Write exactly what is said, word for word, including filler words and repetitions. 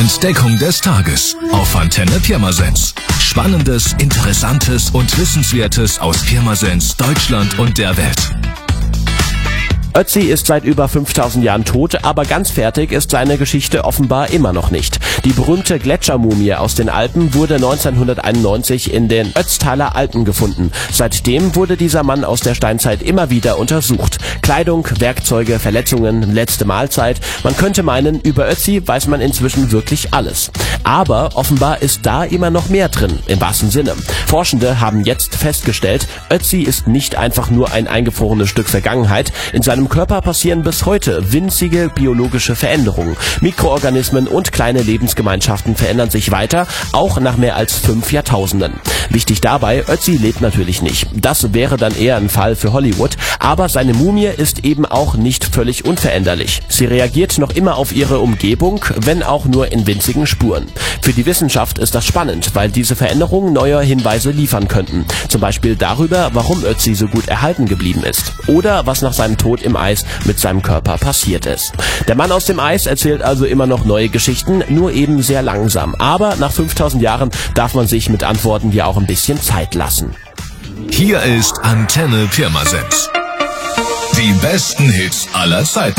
Entdeckung des Tages auf Antenne Pirmasens. Spannendes, Interessantes und Wissenswertes aus Pirmasens, Deutschland und der Welt. Ötzi ist seit über fünftausend Jahren tot, aber ganz fertig ist seine Geschichte offenbar immer noch nicht. Die berühmte Gletschermumie aus den Alpen wurde neunzehnhunderteinundneunzig in den Ötztaler Alpen gefunden. Seitdem wurde dieser Mann aus der Steinzeit immer wieder untersucht. Kleidung, Werkzeuge, Verletzungen, letzte Mahlzeit. Man könnte meinen, über Ötzi weiß man inzwischen wirklich alles. Aber offenbar ist da immer noch mehr drin, im wahrsten Sinne. Forschende haben jetzt festgestellt, Ötzi ist nicht einfach nur ein eingefrorenes Stück Vergangenheit. In seinem Körper passieren bis heute winzige biologische Veränderungen. Mikroorganismen und kleine Lebensgemeinschaften verändern sich weiter, auch nach mehr als fünf Jahrtausenden. Wichtig dabei, Ötzi lebt natürlich nicht. Das wäre dann eher ein Fall für Hollywood, aber seine Mumie ist eben auch nicht völlig unveränderlich. Sie reagiert noch immer auf ihre Umgebung, wenn auch nur in winzigen Spuren. Für die Wissenschaft ist das spannend, weil diese Veränderungen neue Hinweise liefern könnten. Zum Beispiel darüber, warum Ötzi so gut erhalten geblieben ist. Oder was nach seinem Tod im Eis mit seinem Körper passiert ist. Der Mann aus dem Eis erzählt also immer noch neue Geschichten, nur eben sehr langsam. Aber nach fünftausend Jahren darf man sich mit Antworten ja auch ein bisschen Zeit lassen. Hier ist Antenne Pirmasens. Die besten Hits aller Zeiten.